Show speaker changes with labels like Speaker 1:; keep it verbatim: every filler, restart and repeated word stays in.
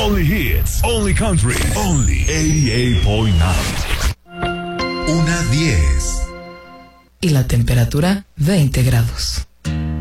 Speaker 1: Only hits, only country, only ochenta y ocho punto nueve.
Speaker 2: Una diez.
Speaker 3: Y la temperatura veinte grados.